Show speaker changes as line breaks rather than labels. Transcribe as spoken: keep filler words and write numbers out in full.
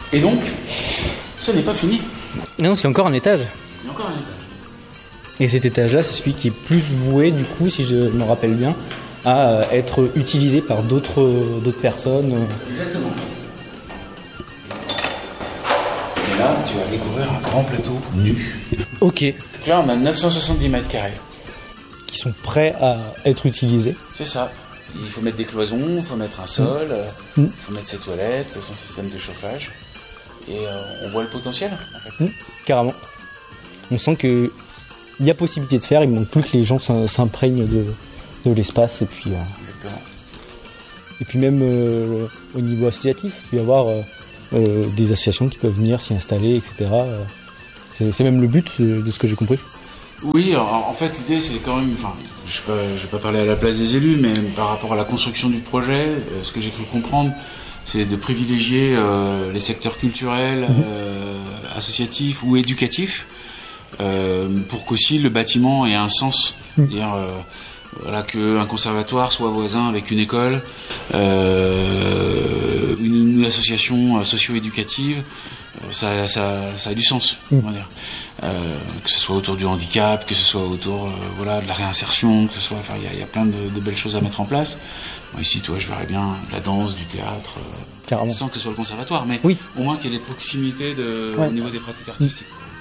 Et donc, ce n'est pas fini.
Non, c'est encore un étage.
Il y a encore un étage.
Et cet étage-là, c'est celui qui est plus voué, du coup, si je me rappelle bien, à euh, être utilisé par d'autres, euh, d'autres personnes.
Exactement. Et là, tu vas découvrir un grand plateau nu.
Ok.
Là, on a neuf cent soixante-dix mètres carrés.
Qui sont prêts à être utilisés.
C'est ça. Il faut mettre des cloisons, il faut mettre un sol, il
mmh.
faut mettre ses toilettes, son système de chauffage. Et euh, on voit le potentiel, en fait.
Mmh. Carrément. On sent que il y a possibilité de faire, il manque plus que les gens s'imprègnent de, de l'espace. Et puis, euh,
Exactement.
Et puis même euh, au niveau associatif, il peut y avoir euh, euh, des associations qui peuvent venir s'y installer, et cetera. C'est, c'est même le but de, de ce que j'ai compris.
Oui, alors, en fait l'idée c'est quand même, enfin, je ne vais, vais pas parler à la place des élus, mais par rapport à la construction du projet, euh, ce que j'ai cru comprendre, c'est de privilégier euh, les secteurs culturels, mmh. euh, associatifs ou éducatifs, euh, pour qu'aussi le bâtiment ait un sens, mmh. c'est-à-dire euh, voilà, qu'un conservatoire soit voisin avec une école, euh, une, une association socio-éducative. Ça, ça, ça a du sens, on va dire. Euh, que ce soit autour du handicap, que ce soit autour euh, voilà, de la réinsertion, que ce soit, enfin, il y a, y a plein de, de belles choses à mettre en place. Moi, ici, toi, je verrais bien de la danse, du théâtre, euh, sans que ce soit le conservatoire, mais
oui.
au moins qu'il y ait des proximités de,
ouais.
au niveau des pratiques artistiques.